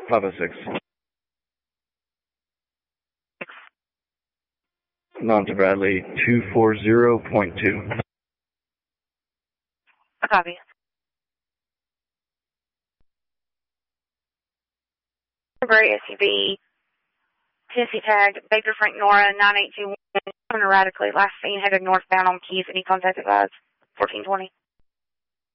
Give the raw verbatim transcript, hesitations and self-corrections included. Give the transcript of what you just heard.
Papa six. Non to Bradley, two four zero point two. A copy. Gray S U V, Tennessee tag, Baker Frank Nora, nine eight two one, erratically, last seen headed northbound on Keys, any contact advised, fourteen twenty.